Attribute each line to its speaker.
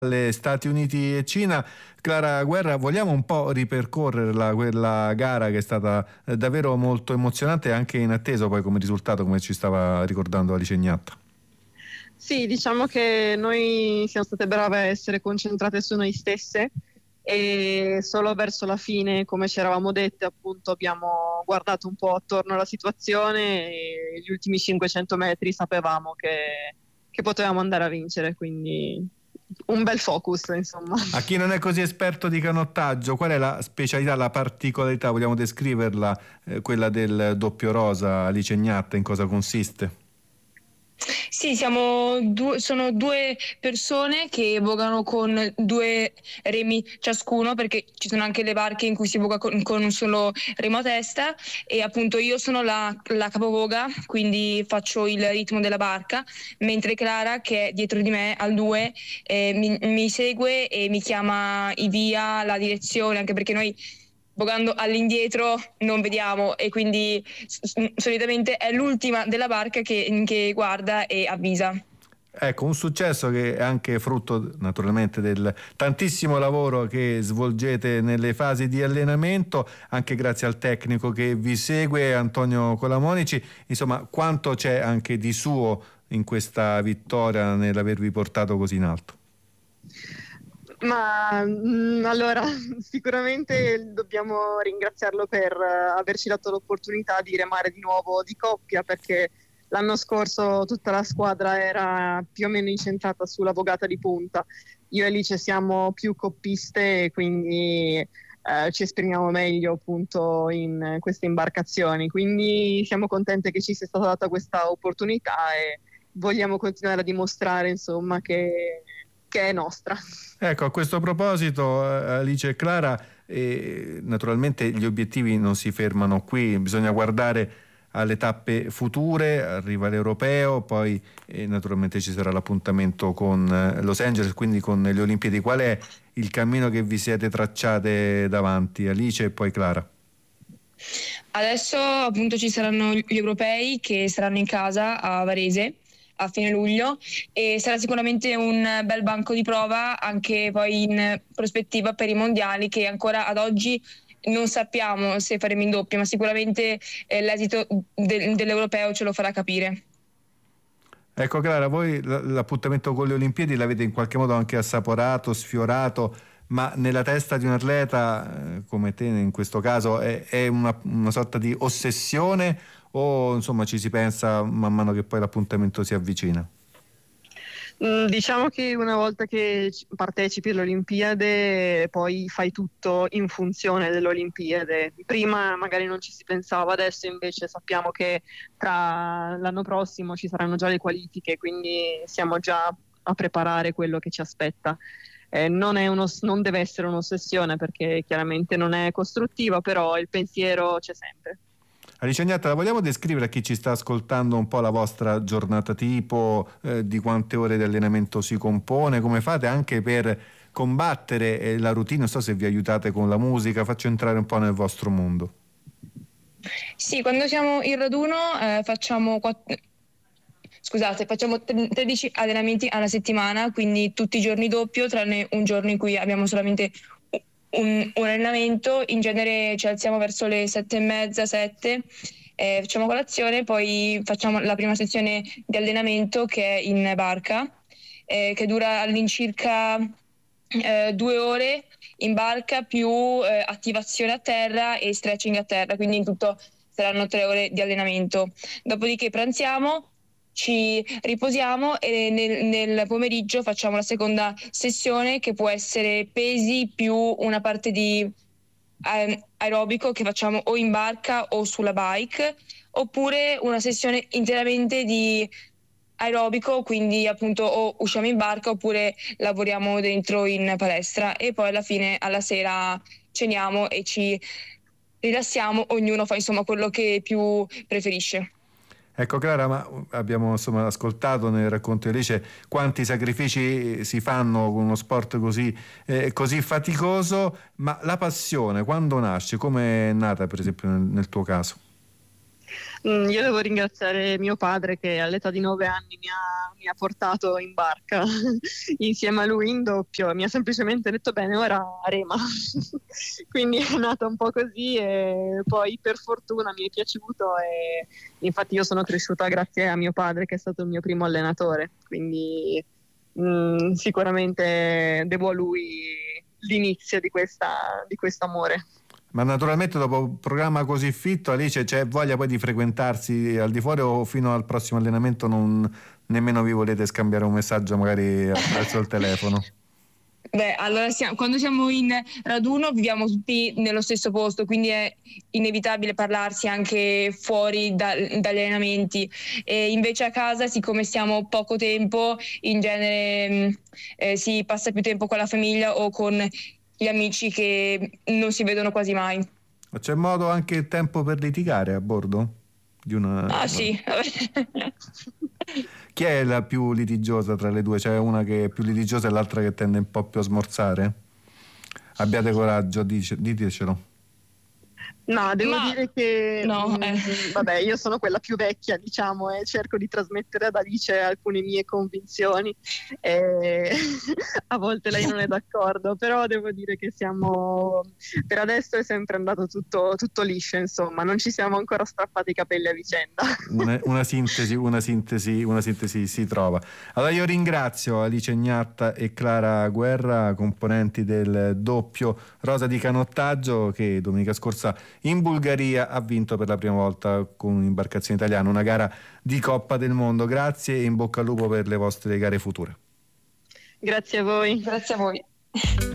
Speaker 1: agli Stati Uniti e Cina. Clara Guerra, vogliamo un po' ripercorrerla, quella gara che è stata davvero molto emozionante e anche inatteso poi come risultato, come ci stava ricordando Alice Gnatta.
Speaker 2: Sì, diciamo che noi siamo state brave a essere concentrate su noi stesse e solo verso la fine, come ci eravamo dette, appunto, abbiamo guardato un po' attorno alla situazione e gli ultimi 500 metri sapevamo che potevamo andare a vincere, quindi un bel focus, insomma.
Speaker 1: A chi non è così esperto di canottaggio, qual è la specialità, la particolarità, vogliamo descriverla, quella del doppio rosa, Alice Gnatta, in cosa consiste?
Speaker 3: Sì, sono due persone che vogano con due remi ciascuno, perché ci sono anche le barche in cui si voga con un solo remo a testa, e appunto io sono la capovoga, quindi faccio il ritmo della barca, mentre Clara, che è dietro di me al 2, mi segue e mi chiama i via, la direzione, anche perché noi vogando all'indietro non vediamo, e quindi solitamente è l'ultima della barca che guarda e avvisa.
Speaker 1: Ecco, un successo che è anche frutto naturalmente del tantissimo lavoro che svolgete nelle fasi di allenamento, anche grazie al tecnico che vi segue, Antonio Colamonici. Insomma, quanto c'è anche di suo in questa vittoria, nell'avervi portato così in alto?
Speaker 2: Ma allora, sicuramente dobbiamo ringraziarlo per averci dato l'opportunità di remare di nuovo di coppia, perché l'anno scorso tutta la squadra era più o meno incentrata sulla vogata di punta. Io e Alice siamo più coppiste e quindi ci esprimiamo meglio appunto in queste imbarcazioni. Quindi siamo contente che ci sia stata data questa opportunità e vogliamo continuare a dimostrare, insomma, che è nostra.
Speaker 1: Ecco, a questo proposito, Alice e Clara, naturalmente gli obiettivi non si fermano qui, bisogna guardare alle tappe future, arriva l'Europeo, poi naturalmente ci sarà l'appuntamento con Los Angeles, quindi con le Olimpiadi. Qual è il cammino che vi siete tracciate davanti, Alice e poi Clara?
Speaker 3: Adesso appunto ci saranno gli europei che saranno in casa a Varese a fine luglio, e sarà sicuramente un bel banco di prova anche poi in prospettiva per i mondiali, che ancora ad oggi non sappiamo se faremo in doppio, ma sicuramente l'esito dell'europeo ce lo farà capire.
Speaker 1: Ecco Clara, voi l'appuntamento con le Olimpiadi l'avete in qualche modo anche assaporato, sfiorato, ma nella testa di un atleta come te in questo caso è una sorta di ossessione, o insomma ci si pensa man mano che poi l'appuntamento si avvicina?
Speaker 2: Diciamo che una volta che partecipi alle Olimpiadi poi fai tutto in funzione delle Olimpiadi. Prima magari non ci si pensava, adesso invece sappiamo che tra l'anno prossimo ci saranno già le qualifiche, quindi siamo già a preparare quello che ci aspetta. Non deve essere un'ossessione, perché chiaramente non è costruttiva, però il pensiero c'è sempre.
Speaker 1: Alice Gnatta, la vogliamo descrivere a chi ci sta ascoltando un po' la vostra giornata tipo, di quante ore di allenamento si compone, come fate anche per combattere la routine? Non so se vi aiutate con la musica, faccio entrare un po' nel vostro mondo.
Speaker 3: Sì, quando siamo in raduno facciamo 13 allenamenti alla settimana, quindi tutti i giorni doppio, tranne un giorno in cui abbiamo solamente un allenamento. In genere ci alziamo verso le 7:30, 7, facciamo colazione, poi facciamo la prima sessione di allenamento che è in barca, che dura all'incirca 2 ore in barca, più attivazione a terra e stretching a terra, quindi in tutto saranno 3 ore di allenamento. Dopodiché pranziamo, ci riposiamo e nel pomeriggio facciamo la seconda sessione, che può essere pesi più una parte di aerobico che facciamo o in barca o sulla bike, oppure una sessione interamente di aerobico, quindi appunto o usciamo in barca oppure lavoriamo dentro in palestra, e poi alla fine, alla sera, ceniamo e ci rilassiamo, ognuno fa insomma quello che più preferisce.
Speaker 1: Ecco Clara, ma abbiamo insomma ascoltato nel racconto di Alice quanti sacrifici si fanno con uno sport così faticoso, ma la passione quando nasce? Come è nata per esempio nel tuo caso?
Speaker 2: Io devo ringraziare mio padre che all'età di 9 anni mi ha portato in barca insieme a lui in doppio, mi ha semplicemente detto bene, ora rema. Quindi è nata un po' così e poi per fortuna mi è piaciuto e infatti io sono cresciuta grazie a mio padre che è stato il mio primo allenatore, quindi sicuramente devo a lui l'inizio di questo amore.
Speaker 1: Ma naturalmente dopo un programma così fitto, Alice, c'è voglia poi di frequentarsi al di fuori o fino al prossimo allenamento nemmeno vi volete scambiare un messaggio magari attraverso il telefono?
Speaker 3: Beh, allora quando siamo in raduno viviamo tutti nello stesso posto, quindi è inevitabile parlarsi anche fuori dagli allenamenti. E invece a casa, siccome stiamo poco tempo, in genere si passa più tempo con la famiglia o con gli amici che non si vedono quasi mai.
Speaker 1: Ma c'è modo anche tempo per litigare a bordo?
Speaker 3: Sì.
Speaker 1: Chi è la più litigiosa tra le due? C'è una che è più litigiosa e l'altra che tende un po' più a smorzare? Abbiate coraggio, ditecelo.
Speaker 2: No, devo dire che
Speaker 3: no,
Speaker 2: vabbè, io sono quella più vecchia, diciamo, e cerco di trasmettere ad Alice alcune mie convinzioni e a volte lei non è d'accordo, però devo dire che per adesso è sempre andato tutto liscio, insomma, non ci siamo ancora strappati i capelli a vicenda.
Speaker 1: Una sintesi si trova. Allora io ringrazio Alice Gnatta e Clara Guerra, componenti del doppio Rosa di Canottaggio, che domenica scorsa in Bulgaria ha vinto per la prima volta con un'imbarcazione italiana una gara di Coppa del Mondo. Grazie e in bocca al lupo per le vostre gare future.
Speaker 2: Grazie a voi.
Speaker 3: Grazie a voi.